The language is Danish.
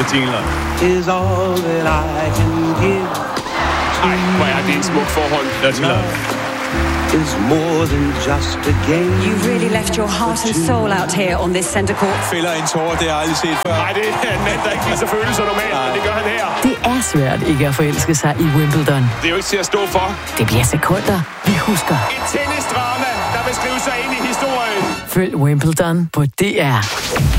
Bettina. Is all that I can give. Ej, hvor er det en smuk forhold. Dirty Love. Is more than just a game. You really left your heart and soul out here on this center court. Fælder en tår, det har jeg aldrig set før. Nej, det er en mand, der ikke viser følelser normalt, men det gør han her. Det er svært ikke at forelske sig i Wimbledon. Det er jo ikke til at stå for. Det bliver sekunder, vi husker. Et tennisdrama, der vil skrive sig ind i historien. Følg Wimbledon på DR.